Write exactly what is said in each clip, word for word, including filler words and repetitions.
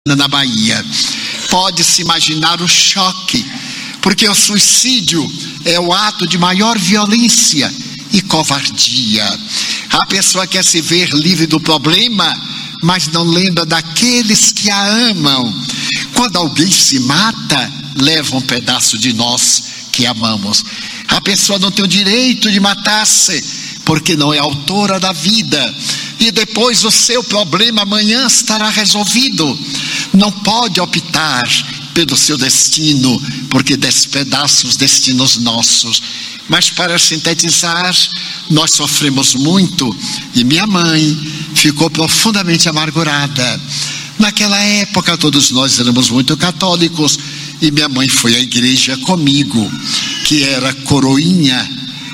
na Bahia. Pode-se imaginar o choque, porque o suicídio é o ato de maior violência e covardia. A pessoa quer se ver livre do problema, mas não lembra daqueles que a amam. Quando alguém se mata, leva um pedaço de nós que amamos. A pessoa não tem o direito de matar-se, porque não é autora da vida. E depois o seu problema amanhã estará resolvido. Não pode optar pelo seu destino, porque despedaça os destinos nossos. Mas para sintetizar, nós sofremos muito e minha mãe ficou profundamente amargurada. Naquela época todos nós éramos muito católicos e minha mãe foi à igreja comigo, que era coroinha,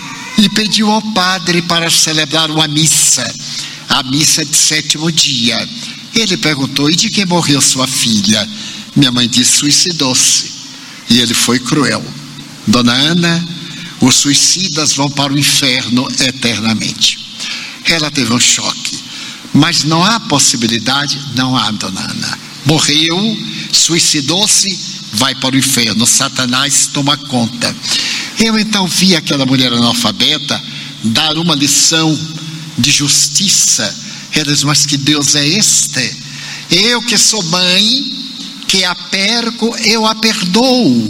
e pediu ao padre para celebrar uma missa, a missa de sétimo dia. Ele perguntou: e de que morreu sua filha? Minha mãe disse: suicidou-se. E ele foi cruel. Dona Ana, os suicidas vão para o inferno eternamente. Ela teve um choque, mas não há possibilidade, não há, Dona Ana. Morreu, suicidou-se, vai para o inferno. Satanás toma conta. Eu então vi aquela mulher analfabeta dar uma lição de justiça. Ela diz: mas que Deus é este? Eu que sou mãe, que a perco, eu a perdoo.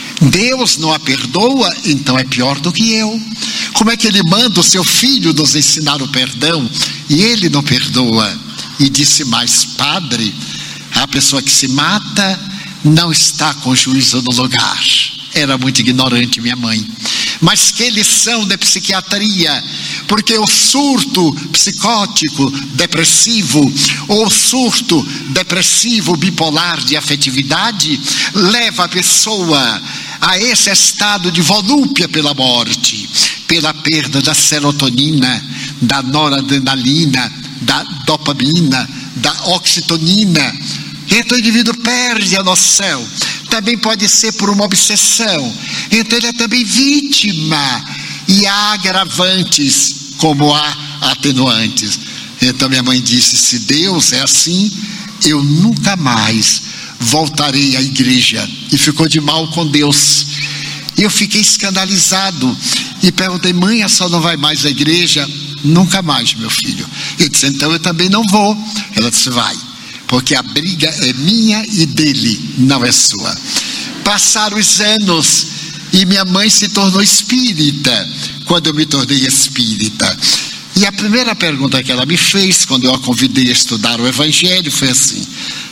Deus não a perdoa, então é pior do que eu. Como é que ele manda o seu filho nos ensinar o perdão e ele não perdoa? E disse mais: padre, a pessoa que se mata não está com juízo no lugar. Era muito ignorante minha mãe. Mas que lição de psiquiatria, porque o surto psicótico depressivo, ou surto depressivo bipolar de afetividade, leva a pessoa a esse estado de volúpia pela morte, pela perda da serotonina, da noradrenalina, da dopamina, da oxitonina. Então o indivíduo perde a noção. Também pode ser por uma obsessão. Então ele é também vítima. E há agravantes como há atenuantes. Então minha mãe disse: se Deus é assim, eu nunca mais voltarei à igreja. E ficou de mal com Deus. Eu fiquei escandalizado e perguntei: mãe, a senhora não vai mais à igreja? Nunca mais, meu filho. Eu disse: então eu também não vou. Ela disse: vai, porque a briga é minha e dele, não é sua. Passaram os anos e minha mãe se tornou espírita quando eu me tornei espírita. E a primeira pergunta que ela me fez quando eu a convidei a estudar o Evangelho foi assim: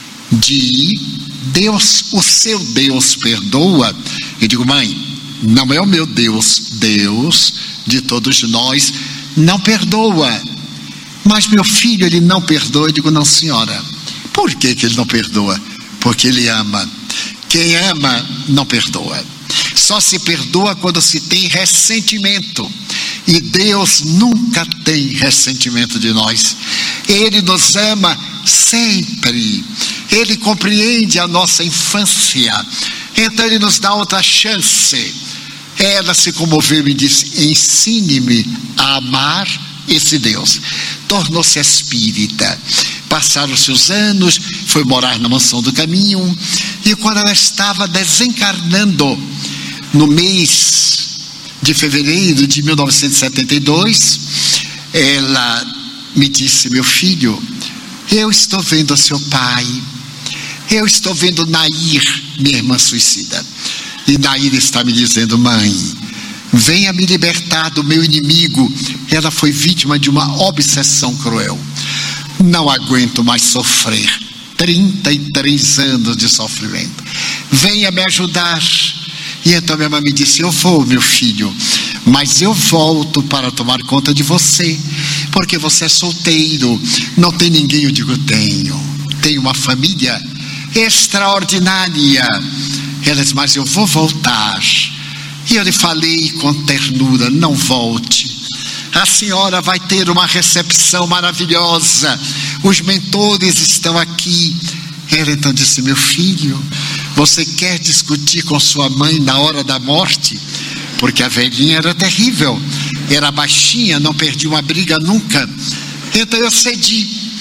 de Deus, o seu Deus perdoa? Eu digo: mãe, não é o meu Deus, Deus de todos nós não perdoa. Mas meu filho, ele não perdoa. Eu digo: não, senhora. Por que que ele não perdoa? Porque ele ama. Quem ama não perdoa. Só se perdoa quando se tem ressentimento. E Deus nunca tem ressentimento de nós. Ele nos ama sempre. Ele compreende a nossa infância. Então ele nos dá outra chance. Ela se comoveu e disse: ensine-me a amar esse Deus. Tornou-se espírita. Passaram-se os anos, foi morar na Mansão do Caminho, e quando ela estava desencarnando, no mês de fevereiro de mil novecentos e setenta e dois, ela me disse: meu filho, eu estou vendo seu pai, eu estou vendo Nair, minha irmã suicida, e Nair está me dizendo: mãe, venha me libertar do meu inimigo. Ela foi vítima de uma obsessão cruel. Não aguento mais sofrer. trinta e três anos de sofrimento. Venha me ajudar. E então minha mãe me disse: eu vou, meu filho, mas eu volto para tomar conta de você, porque você é solteiro, não tem ninguém. Eu digo: tenho. Tenho uma família extraordinária. Ela disse: mas eu vou voltar. E eu lhe falei com ternura: não volte. A senhora vai ter uma recepção maravilhosa. Os mentores estão aqui. Ela então disse: meu filho, você quer discutir com sua mãe na hora da morte? Porque a velhinha era terrível, era baixinha, não perdia uma briga nunca. Então eu cedi.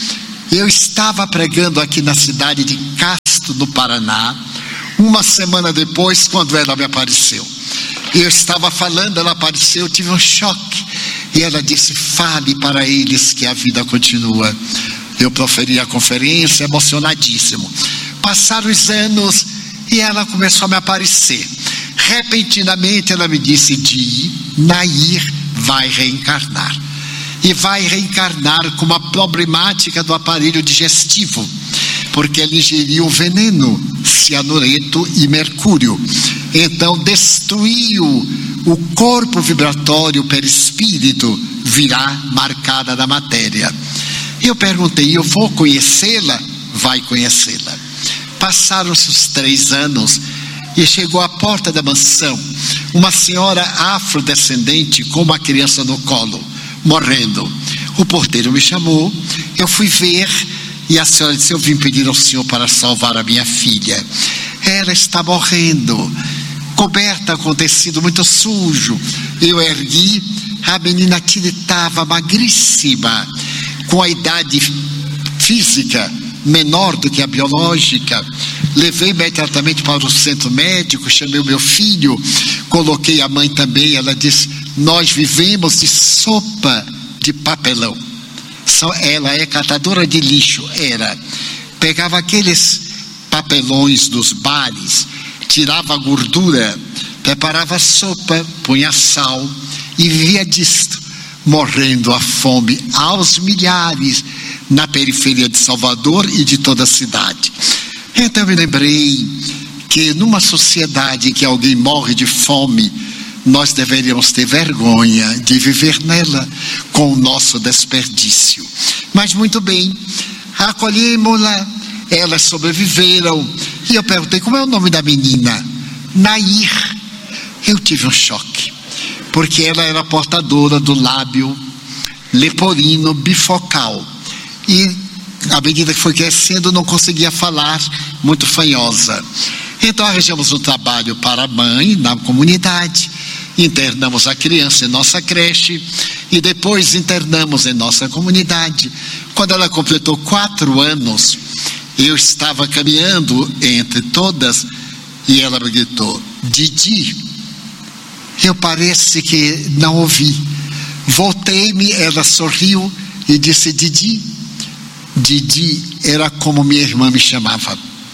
Eu estava pregando aqui na cidade de Castro, no Paraná, uma semana depois, quando ela me apareceu. Eu estava falando, ela apareceu, eu tive um choque. E ela disse: fale para eles que a vida continua. Eu proferi a conferência, emocionadíssimo. Passaram os anos e ela começou a me aparecer. Repentinamente ela me disse: Di, Nair vai reencarnar. E vai reencarnar com uma problemática do aparelho digestivo, porque ele ingeriu veneno, cianureto e mercúrio. Então destruiu o corpo vibratório, o perispírito virá marcada na matéria. Eu perguntei: eu vou conhecê-la? Vai conhecê-la. Passaram-se os três anos e chegou à porta da mansão uma senhora afrodescendente com uma criança no colo, morrendo. O porteiro me chamou, eu fui ver e a senhora disse: eu vim pedir ao senhor para salvar a minha filha. Ela está morrendo, coberta com tecido muito sujo. Eu ergui, a menina tiritava, magríssima, com a idade física menor do que a biológica. Levei imediatamente para o centro médico, chamei o meu filho, coloquei a mãe também. Ela disse: nós vivemos de sopa de papelão. Ela é catadora de lixo, era. Pegava aqueles papelões dos bares, tirava a gordura, preparava sopa, punha sal e vivia disto, morrendo à fome aos milhares na periferia de Salvador e de toda a cidade. Então eu me lembrei que numa sociedade em que alguém morre de fome, nós deveríamos ter vergonha de viver nela com o nosso desperdício. Mas muito bem, acolhemos-la, elas sobreviveram. E eu perguntei: como é o nome da menina? Nair. Eu tive um choque, porque ela era portadora do lábio leporino bifocal. E à medida que foi crescendo, não conseguia falar, muito fanhosa. Então arranjamos um trabalho para a mãe na comunidade, internamos a criança em nossa creche e depois internamos em nossa comunidade. Quando ela completou quatro anos, eu estava caminhando entre todas e ela me gritou: Didi. Eu parece que não ouvi. Voltei-me, ela sorriu e disse: Didi. Didi era como minha irmã me chamava,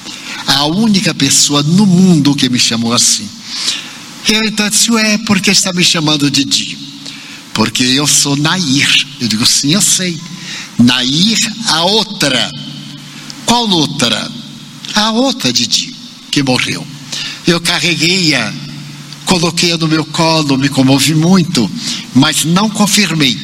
a única pessoa no mundo que me chamou assim. Eu então disse: ué, por que está me chamando Didi? Porque eu sou Nair. Eu digo: sim, eu sei. Nair, a outra. Qual outra? A outra Didi, que morreu. Eu carreguei-a, coloquei-a no meu colo, me comovi muito, mas não confirmei.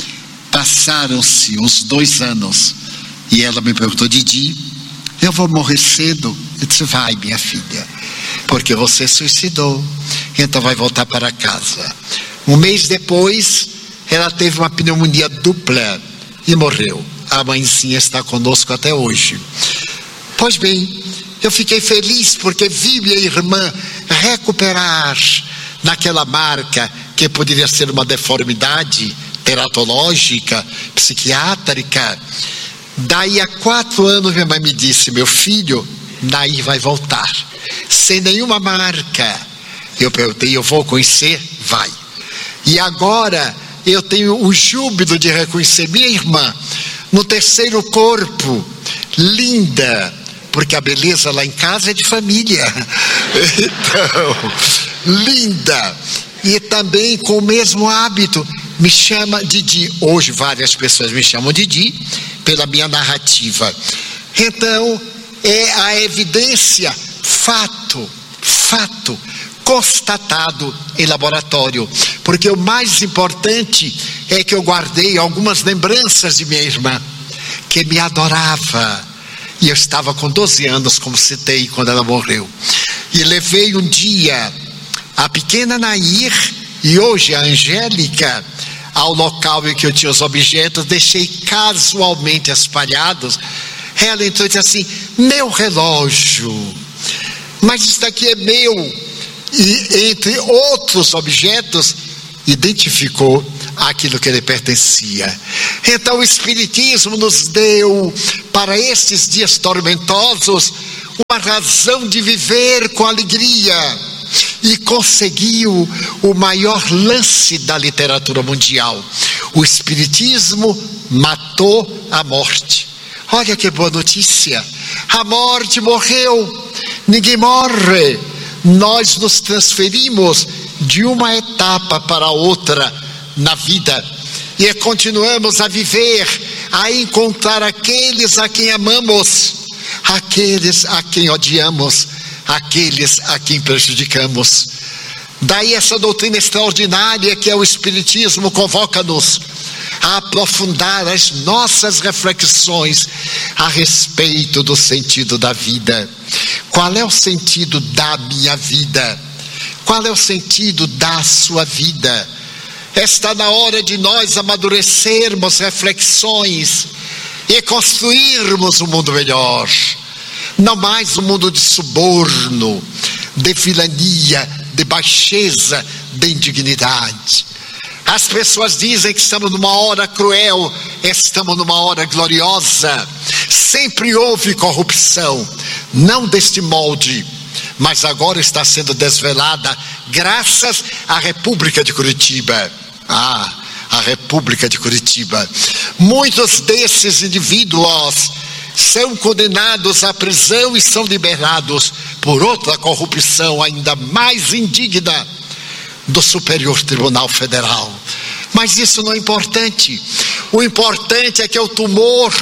Passaram-se uns dois anos e ela me perguntou: Didi, eu vou morrer cedo? Eu disse: vai, minha filha, porque você suicidou, então vai voltar para casa. Um mês depois, ela teve uma pneumonia dupla e morreu. A mãezinha está conosco até hoje. Pois bem, eu fiquei feliz porque vi minha irmã recuperar naquela marca que poderia ser uma deformidade teratológica, psiquiátrica. Daí a quatro anos minha mãe me disse: meu filho, daí vai voltar, sem nenhuma marca. Eu perguntei: eu vou conhecer? Vai. E agora eu tenho o júbilo de reconhecer minha irmã no terceiro corpo, linda, porque a beleza lá em casa é de família. Então, linda, e também com o mesmo hábito, me chama Didi. Hoje várias pessoas me chamam Didi pela minha narrativa. Então é a evidência, fato, fato, constatado em laboratório, porque o mais importante é que eu guardei algumas lembranças de minha irmã, que me adorava, e eu estava com doze anos, como citei, quando ela morreu, e levei um dia a pequena Nair e hoje a Angélica ao local em que eu tinha os objetos, deixei casualmente espalhados. Ela entrou e disse assim: meu relógio, mas isso daqui é meu. E entre outros objetos, identificou aquilo que lhe pertencia. Então o Espiritismo nos deu, para estes dias tormentosos, uma razão de viver com alegria, e conseguiu o maior lance da literatura mundial. O Espiritismo matou a morte. Olha que boa notícia, a morte morreu, ninguém morre, nós nos transferimos de uma etapa para outra na vida, e continuamos a viver, a encontrar aqueles a quem amamos, aqueles a quem odiamos, aqueles a quem prejudicamos. Daí essa doutrina extraordinária que é o Espiritismo convoca-nos a aprofundar as nossas reflexões a respeito do sentido da vida. Qual é o sentido da minha vida? Qual é o sentido da sua vida? Está na hora de nós amadurecermos reflexões e construirmos um mundo melhor. Não mais um mundo de suborno, de vilania, de baixeza, de indignidade. As pessoas dizem que estamos numa hora cruel, estamos numa hora gloriosa. Sempre houve corrupção, não deste molde, mas agora está sendo desvelada graças à República de Curitiba. Ah, a República de Curitiba. Muitos desses indivíduos são condenados à prisão e são liberados por outra corrupção ainda mais indigna do Superior Tribunal Federal. Mas isso não é importante. O importante é que o tumor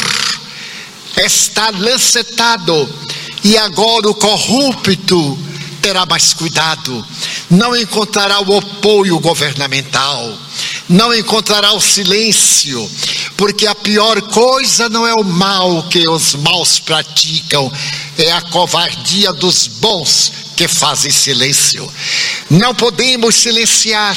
está lancetado e agora o corrupto terá mais cuidado, não encontrará o apoio governamental, não encontrará o silêncio, porque a pior coisa não é o mal que os maus praticam, é a covardia dos bons que fazem silêncio. Não podemos silenciar.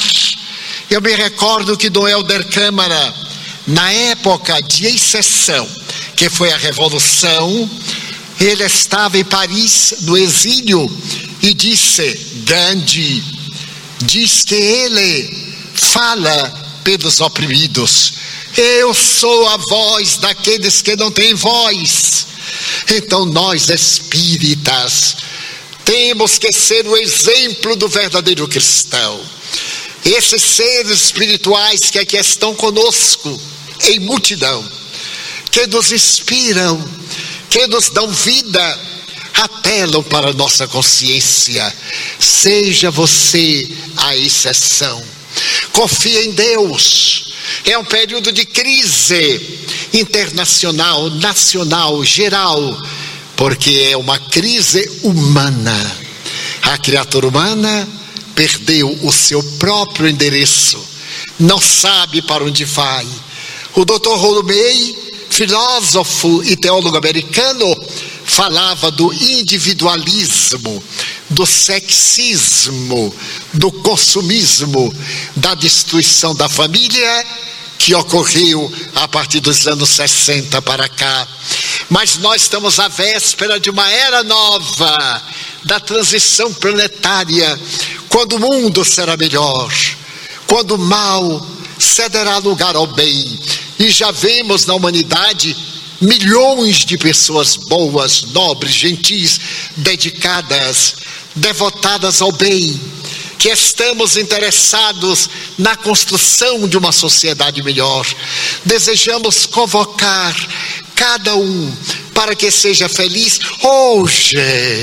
Eu me recordo que Dom Helder Câmara, na época de exceção, que foi a Revolução, ele estava em Paris, no exílio, e disse: Gandhi diz que ele fala pelos oprimidos. Eu sou a voz daqueles que não têm voz. Então nós espíritas temos que ser o exemplo do verdadeiro cristão. Esses seres espirituais que aqui estão conosco em multidão, que nos inspiram, que nos dão vida, apelam para a nossa consciência. Seja você a exceção. Confia em Deus. É um período de crise internacional, nacional, geral, porque é uma crise humana. A criatura humana perdeu o seu próprio endereço, não sabe para onde vai. O doutor Rolomei, filósofo e teólogo americano, falava do individualismo, do sexismo, do consumismo, da destruição da família, que ocorreu a partir dos anos sessenta para cá. Mas nós estamos à véspera de uma era nova, da transição planetária, quando o mundo será melhor, quando o mal cederá lugar ao bem. E já vemos na humanidade milhões de pessoas boas, nobres, gentis, dedicadas, devotadas ao bem, que estamos interessados na construção de uma sociedade melhor. Desejamos convocar cada um para que seja feliz hoje.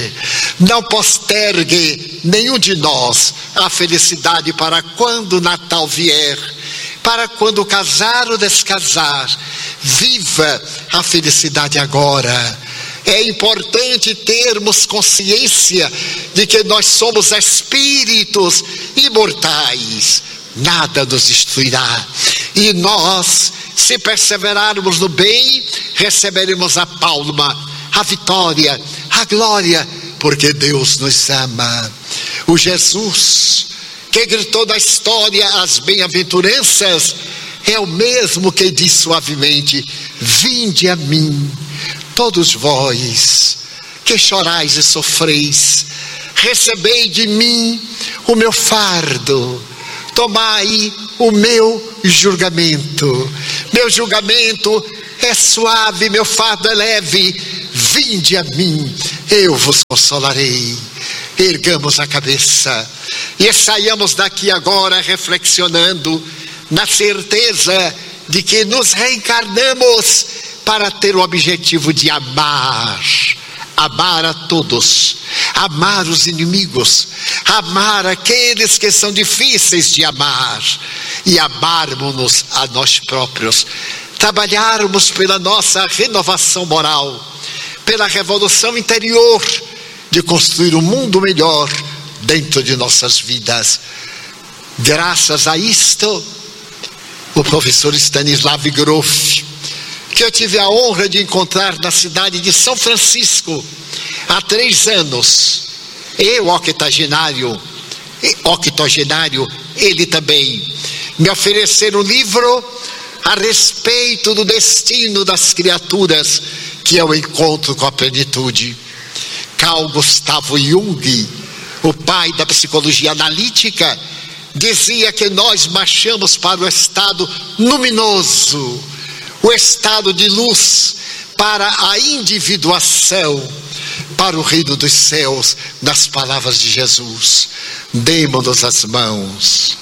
Não postergue nenhum de nós a felicidade para quando o Natal vier, para quando casar ou descasar. Viva a felicidade agora. É importante termos consciência de que nós somos espíritos imortais. Nada nos destruirá. E nós, se perseverarmos no bem, receberemos a palma, a vitória, a glória, porque Deus nos ama. O Jesus que gritou da história as bem-aventuranças é o mesmo que diz suavemente: vinde a mim, todos vós que chorais e sofreis, recebei de mim o meu fardo, tomai o meu julgamento. Meu julgamento é suave, meu fardo é leve. Vinde a mim, eu vos consolarei. Ergamos a cabeça e saiamos daqui agora reflexionando na certeza de que nos reencarnamos para ter o objetivo de amar. Amar a todos, amar os inimigos, amar aqueles que são difíceis de amar e amarmos-nos a nós próprios, trabalharmos pela nossa renovação moral, pela revolução interior de construir um mundo melhor dentro de nossas vidas. Graças a isto, o professor Stanislav Grof, que eu tive a honra de encontrar na cidade de São Francisco há três anos, eu, octogenário, octogenário, ele também, me ofereceram um livro a respeito do destino das criaturas, que é o encontro com a plenitude. Carl Gustav Jung, o pai da psicologia analítica, dizia que nós marchamos para o estado luminoso, o estado de luz, para a individuação, para o reino dos céus, nas palavras de Jesus. Demos-nos as mãos,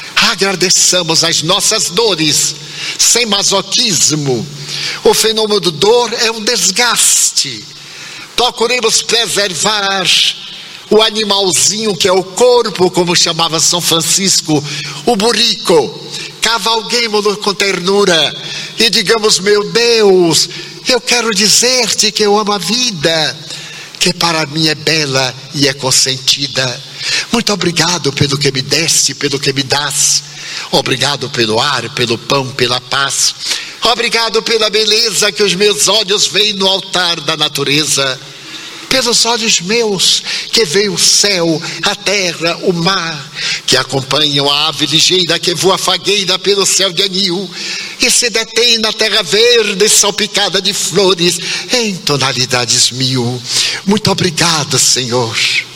agradeçamos as nossas dores, sem masoquismo. O fenômeno do dor é um desgaste. Procuremos preservar o animalzinho que é o corpo, como chamava São Francisco, o burrico. Cavalguemo-lo com ternura e digamos: meu Deus, eu quero dizer-te que eu amo a vida, que para mim é bela e é consentida. Muito obrigado pelo que me deste, pelo que me dás. Obrigado pelo ar, pelo pão, pela paz. Obrigado pela beleza que os meus olhos veem no altar da natureza. Pelos olhos meus que veem o céu, a terra, o mar, que acompanham a ave ligeira que voa fagueira pelo céu de anil e se detém na terra verde salpicada de flores em tonalidades mil. Muito obrigado, Senhor,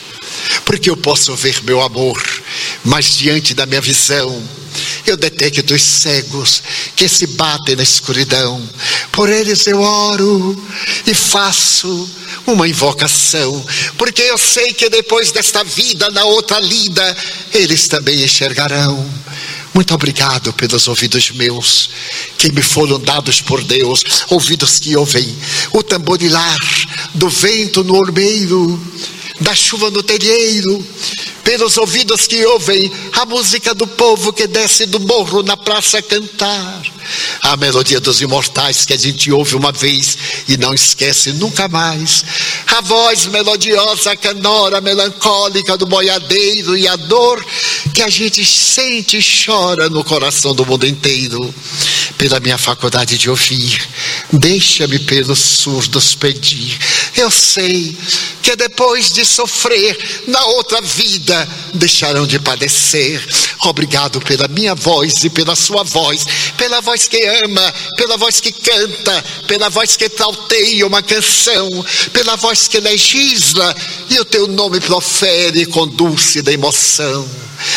porque eu posso ver meu amor, mas diante da minha visão eu detecto os cegos que se batem na escuridão. Por eles eu oro e faço uma invocação, porque eu sei que depois desta vida, na outra lida, eles também enxergarão. Muito obrigado pelos ouvidos meus, que me foram dados por Deus, ouvidos que ouvem o tamborilar do vento no ormeiro, da chuva no telheiro, pelos ouvidos que ouvem a música do povo que desce do morro na praça a cantar, a melodia dos imortais que a gente ouve uma vez e não esquece nunca mais, a voz melodiosa, canora, melancólica do boiadeiro e a dor que a gente sente e chora no coração do mundo inteiro. Pela minha faculdade de ouvir, deixa-me pelos surdos pedir. Eu sei que depois de sofrer na outra vida deixarão de padecer. Obrigado pela minha voz e pela sua voz, pela voz que ama, pela voz que canta, pela voz que trauteia uma canção, pela voz que legisla e o teu nome profere com dúlcida emoção.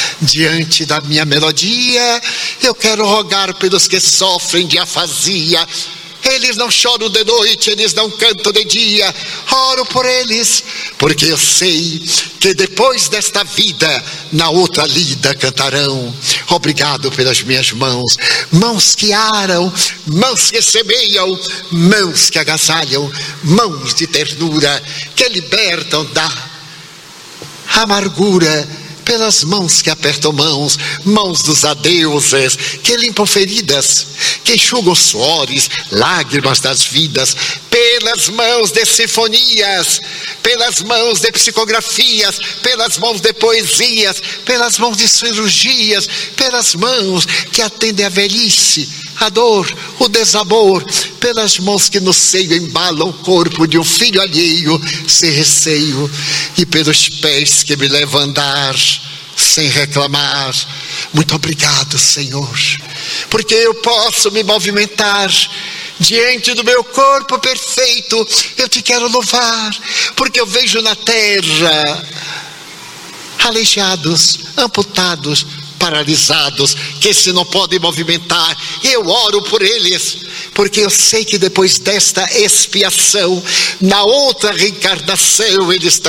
Diante da minha melodia, eu quero rogar pelos que sofrem de afasia. Eles não choram de noite, eles não cantam de dia. Oro por eles, porque eu sei que depois desta vida, na outra lida cantarão. Obrigado pelas minhas mãos, mãos que aram, mãos que semeiam, mãos que agasalham, mãos de ternura que libertam da amargura, pelas mãos que apertam mãos, mãos dos adeuses, que limpam feridas, que enxugam suores, lágrimas das vidas, pelas mãos de sinfonias, pelas mãos de psicografias, pelas mãos de poesias, pelas mãos de cirurgias, pelas mãos que atendem a velhice, a dor, o desamor, pelas mãos que no seio embalam o corpo de um filho alheio, sem receio, e pelos pés que me levam a andar sem reclamar. Muito obrigado, Senhor, porque eu posso me movimentar diante do meu corpo perfeito. Eu te quero louvar, porque eu vejo na terra aleijados, amputados, paralisados, que se não podem movimentar. Eu oro por eles, porque eu sei que depois desta expiação, na outra reencarnação, eles